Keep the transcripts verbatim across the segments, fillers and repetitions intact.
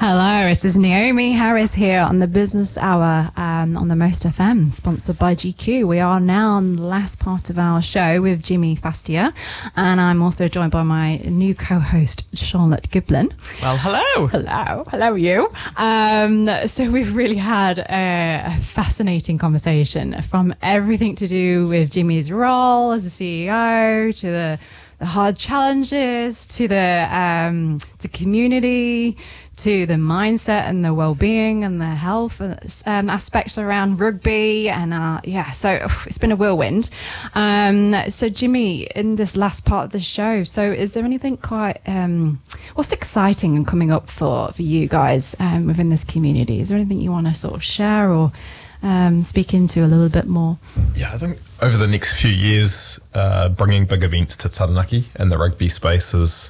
Hello, it is Naomi Harris here on the Business Hour um, on the Most F M, sponsored by G Q. We are now on the last part of our show with Jimmy Fastia, and I'm also joined by my new co-host, Charlotte Giblin. Well, hello. Hello. Hello, you. Um, so we've really had a, a fascinating conversation, from everything to do with Jimmy's role as a C E O to the the hard challenges, to the um, the community, to the mindset and the well-being and the health um, aspects around rugby. And uh, yeah, so oof, it's been a whirlwind. Um, so Jimmy, in this last part of the show, so is there anything quite, um, what's exciting and coming up for, for you guys um, within this community? Is there anything you want to sort of share or um, speak into a little bit more? Yeah, I think over the next few years, uh, bringing big events to Taranaki and the rugby space is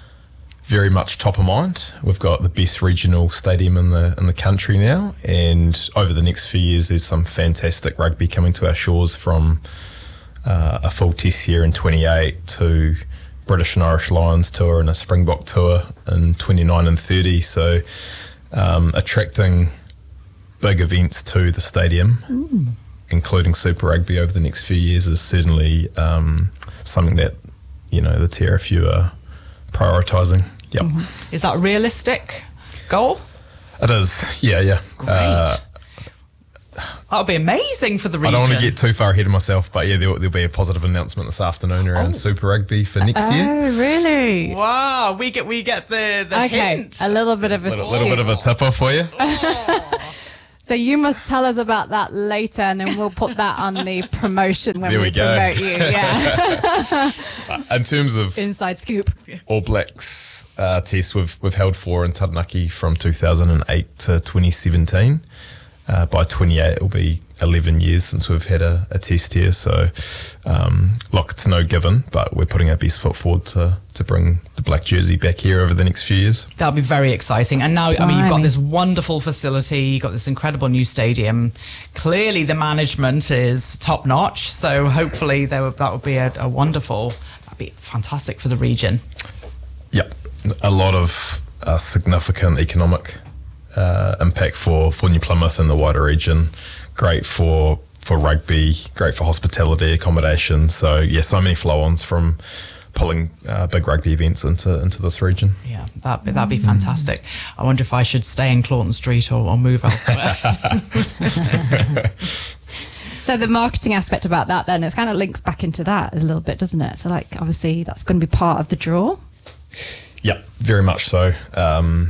very much top of mind. We've got the best regional stadium in the in the country now, and over the next few years there's some fantastic rugby coming to our shores, from uh, a full test year in twenty-eight to British and Irish Lions tour and a Springbok tour in twenty-nine and thirty. So um, attracting big events to the stadium, mm. including Super Rugby over the next few years, is certainly um, something that, you know, the Te Arawhiu are prioritising. Yep. Mm-hmm. Is that a realistic goal? It is, yeah, yeah. Great. Uh, that would be amazing for the region. I don't want to get too far ahead of myself, but yeah, there'll, there'll be a positive announcement this afternoon around oh. Super Rugby for next oh, year. Oh, really? Wow, we get we get the, the okay, hint. a little bit of a... A little, little bit of a tipper for you. Oh. So you must tell us about that later, and then we'll put that on the promotion when there we, we go. promote you. Yeah. In terms of inside scoop, All Blacks uh, tests, we've we've held four in Taranaki from two thousand eight to twenty seventeen. Uh, by twenty-eight, it'll be eleven years since we've had a, a test here. So, um, look, it's no given, but we're putting our best foot forward to, to bring the black jersey back here over the next few years. That'll be very exciting. And now, I mean, you've got this wonderful facility, you've got this incredible new stadium. Clearly, the management is top notch. So hopefully, there will, that would be a, a wonderful, that'd be fantastic for the region. Yep, a lot of uh, significant economic Uh, impact for, for New Plymouth and the wider region. Great for for rugby, great for hospitality, accommodation. So yeah, so many flow-ons from pulling uh, big rugby events into into this region. Yeah, that'd be, that'd be fantastic. I wonder if I should stay in Claughton Street or, or move elsewhere. So the marketing aspect about that, then, it kind of links back into that a little bit, doesn't it? So like, obviously that's going to be part of the draw. Yeah, very much so. Um,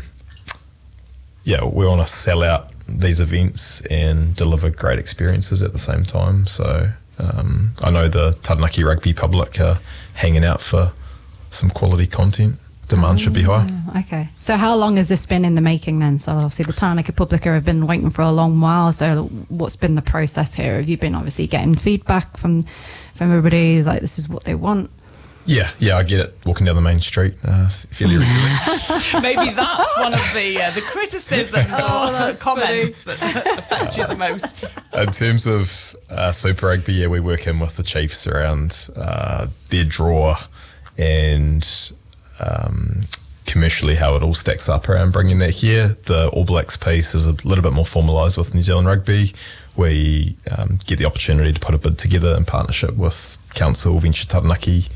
Yeah, we want to sell out these events and deliver great experiences at the same time. So um, I know the Taranaki rugby public are hanging out for some quality content. Demand oh, should be high. Okay. So how long has this been in the making then? So obviously the Taranaki Publica have been waiting for a long while. So what's been the process here? Have you been obviously getting feedback from, from everybody, like this is what they want? Yeah, yeah, I get it. Walking down the main street uh, fairly regularly. Maybe that's one of the uh, the criticisms oh, or comments funny. that affect you the most. In terms of uh, Super Rugby, yeah, we work in with the Chiefs around uh, their draw and um, commercially how it all stacks up around bringing that here. The All Blacks piece is a little bit more formalised with New Zealand Rugby. We um, get the opportunity to put a bid together in partnership with Council Venture Taranaki,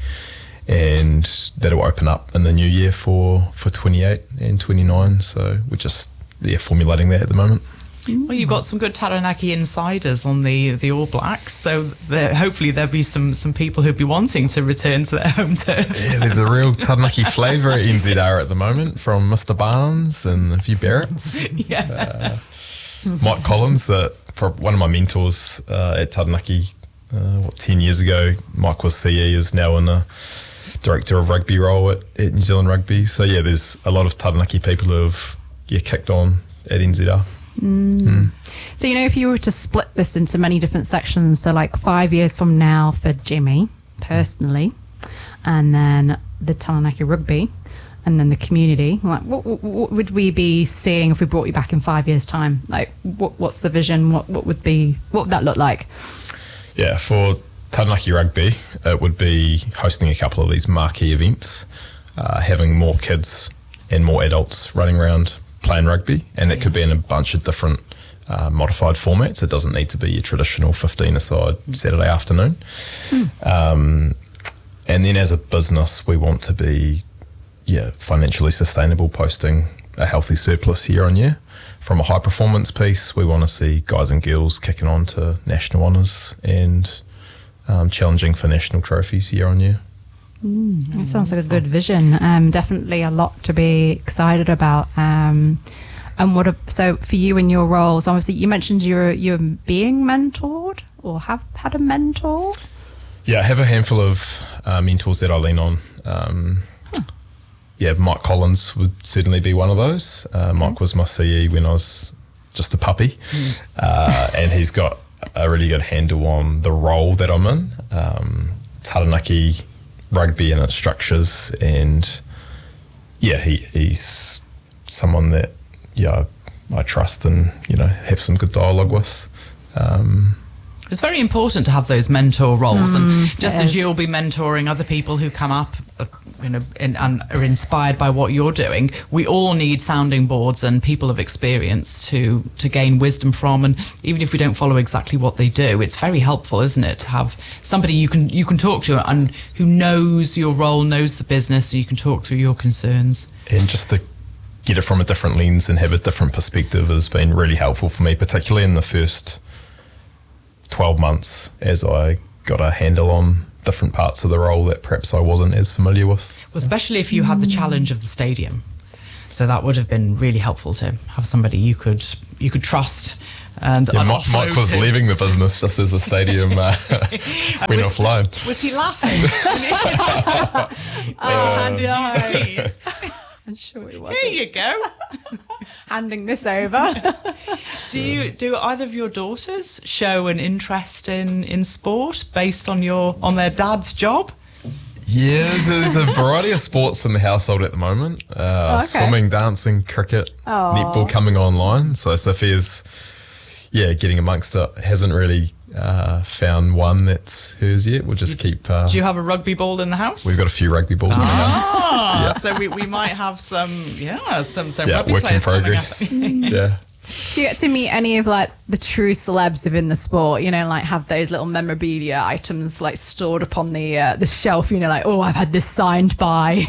and that'll open up in the new year for, for twenty-eight and twenty-nine. So we're just yeah, formulating that at the moment. Well, you've got some good Taranaki insiders on the the All Blacks, so there, hopefully there'll be some, some people who'll be wanting to return to their home turf. Yeah, there's a real Taranaki flavour at N Z R at the moment from Mister Barnes and a few Barretts. Yeah. Uh, Mike Collins, uh, for one of my mentors uh, at Taranaki, uh, what, ten years ago. Mike was C E, is now in a director of rugby role at, at New Zealand Rugby. So yeah, there's a lot of Taranaki people who have yeah, kicked on at N Z R. Mm. Mm. So, you know, if you were to split this into many different sections, so like five years from now for Jimmy, personally, and then the Taranaki Rugby, and then the community, like what, what, what would we be seeing if we brought you back in five years' time? Like, what, what's the vision? What, what would be, what would that look like? Yeah, for Taranaki Rugby, it would be hosting a couple of these marquee events, uh, having more kids and more adults running around playing rugby, and it could be in a bunch of different uh, modified formats. It doesn't need to be your traditional fifteen-a-side Saturday afternoon. Mm. Um, and then as a business, we want to be yeah financially sustainable, posting a healthy surplus year on year. From a high performance piece, we want to see guys and girls kicking on to national honours and um, challenging for national trophies year on year. Mm, that sounds like a good vision. Um, definitely a lot to be excited about. Um, and what? A, so for you in your roles, obviously you mentioned you're you're being mentored or have had a mentor. Yeah, I have a handful of uh, mentors that I lean on. Um, huh. Yeah, Mike Collins would certainly be one of those. Uh, okay. Mike was my C E when I was just a puppy, mm. uh, and he's got a really good handle on the role that I'm in. Um, Taranaki rugby and its structures, and yeah, he, he's someone that yeah I trust and you know have some good dialogue with. Um, it's very important to have those mentor roles, mm, and just as is. you'll be mentoring other people who come up, uh, you know, in, and are inspired by what you're doing, we all need sounding boards and people of experience to to gain wisdom from. And even if we don't follow exactly what they do, it's very helpful, isn't it, to have somebody you can you can talk to and who knows your role, knows the business, and you can talk through your concerns. And just to get it from a different lens and have a different perspective has been really helpful for me, particularly in the first twelve months as I got a handle on different parts of the role that perhaps I wasn't as familiar with. Well, especially if you had the challenge of the stadium. So that would have been really helpful to have somebody you could you could trust. And yeah, Mike, Mike was leaving the business just as the stadium uh, went was, offline. Was he laughing? Oh, nice. I'm sure he was. Here you go. Handing this over. do you do either of your daughters show an interest in, in sport based on your on their dad's job? Yeah, there's, there's a variety of sports in the household at the moment. Uh, oh, okay. Swimming, dancing, cricket, oh. netball coming online. So Sophia's yeah getting amongst it. Hasn't really uh, found one that's hers yet. We'll just keep. Uh, do you have a rugby ball in the house? We've got a few rugby balls ah, in the house. Yeah. So we, we might have some yeah some some yeah, rugby work in players progress. coming up. Yeah. Do you get to meet any of like the true celebs within the sport? You know, like have those little memorabilia items like stored upon the uh, the shelf. You know, like oh, I've had this signed by.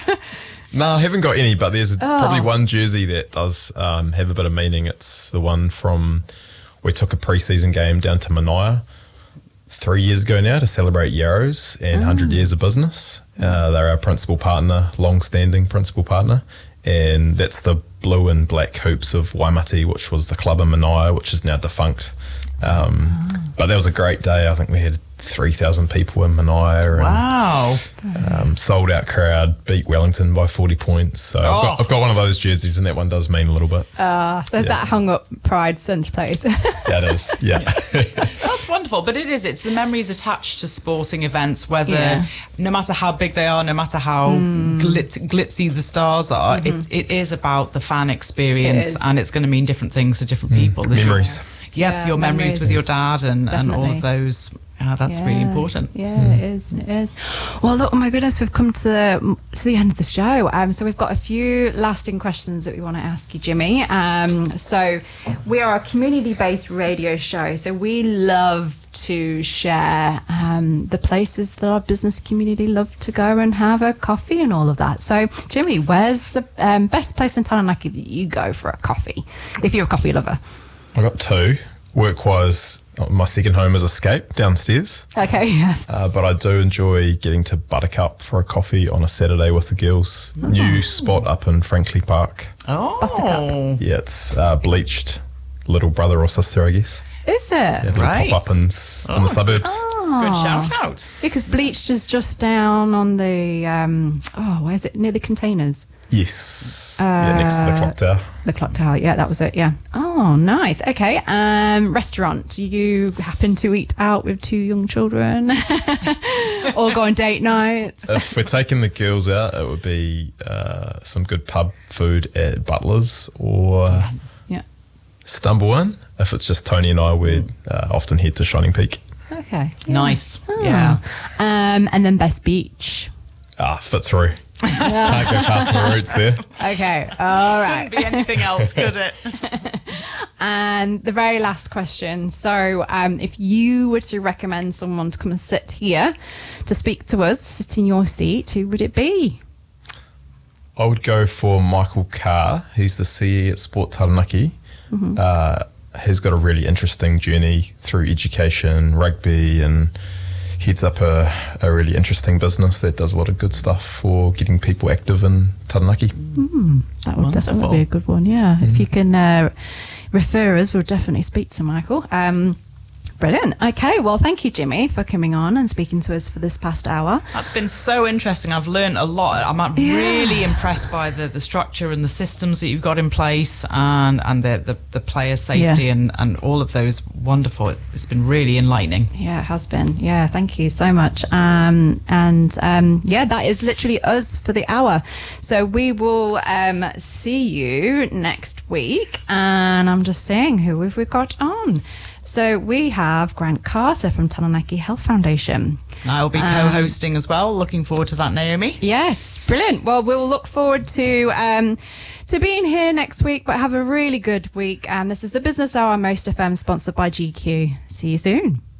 No, I haven't got any, but there's oh. probably one jersey that does um, have a bit of meaning. It's the one from. We took a pre-season game down to Manaia three years ago now to celebrate Yarrows and oh. one hundred years of business. Uh, they're our principal partner, long-standing principal partner, and that's the blue and black hoops of Waimati, which was the club in Manaia, which is now defunct. Um, oh. But that was a great day. I think we had three thousand people in Manaia. And, wow. Um, sold out crowd, beat Wellington by forty points. So oh. I've, got, I've got one of those jerseys, and that one does mean a little bit. Uh, so is yeah. that hung up Pride Centre Place? Yeah, it is. Yeah. yeah. That's wonderful. But it is. It's the memories attached to sporting events, whether yeah. no matter how big they are, no matter how mm. glitz, glitzy the stars are, mm-hmm. it, it is about the fan experience, it and it's going to mean different things to different mm. people. There's memories. Your, yeah, yeah, your memories. memories with your dad and, and all of those. Uh, that's yeah, really important. Yeah, mm. it is. It is. Well, look, oh my goodness, we've come to the to the end of the show. Um, so we've got a few lasting questions that we want to ask you, Jimmy. Um, so we are a community-based radio show. So we love to share um, the places that our business community love to go and have a coffee and all of that. So, Jimmy, where's the um, best place in Taranaki that you go for a coffee, if you're a coffee lover? I've got two. Work-wise, my second home is Escape downstairs. Okay, yes. Uh, but I do enjoy getting to Buttercup for a coffee on a Saturday with the girls. Oh. New spot up in Frankley Park. Oh. Buttercup. Yeah, it's uh, bleached little brother or sister, I guess. Is it? Yeah, little right. pop-up-ins oh. in the suburbs. Oh. Good shout out. Because Bleached is just down on the, um, oh, where's it? Near the containers. Yes. Uh, yeah, next to the clock tower. The clock tower, yeah, that was it, yeah. Oh, nice. Okay. Um, restaurant. Do you happen to eat out with two young children? Or go on date nights? If we're taking the girls out, it would be uh, some good pub food at Butler's or yes. yeah. Stumble In. If it's just Tony and I, we'd uh, often head to Shining Peak. Okay. Yeah. Nice. Oh. Yeah. Um, and then best beach. Ah, Fitzroy. Can't go past my roots there. Okay, all right. Couldn't be anything else, could it? And the very last question. So um, if you were to recommend someone to come and sit here to speak to us, sit in your seat, who would it be? I would go for Michael Carr. He's the C E at Sport Taranaki. Mm-hmm. Uh, he's got a really interesting journey through education, rugby, and heads up a, a really interesting business that does a lot of good stuff for getting people active in Taranaki. Mm, that would Wonderful. definitely be a good one, yeah. Mm. If you can uh, refer us, we'll definitely speak to Michael. Um, Brilliant. Okay, well, thank you, Jimmy, for coming on and speaking to us for this past hour. That's been so interesting. I've learned a lot. I'm yeah. really impressed by the, the structure and the systems that you've got in place, and, and the, the, the player safety yeah. and, and all of those. Wonderful. It's been really enlightening. Yeah, it has been. Yeah, thank you so much. Um, and um, yeah, that is literally us for the hour. So we will um, see you next week. And I'm just saying, who have we got on? So we have Grant Carter from Taranaki Health Foundation. I'll be co-hosting um, as well. Looking forward to that, Naomi. Yes, brilliant. Well, we'll look forward to um, to being here next week, but have a really good week. And this is the Business Hour on Most F M, sponsored by G Q. See you soon.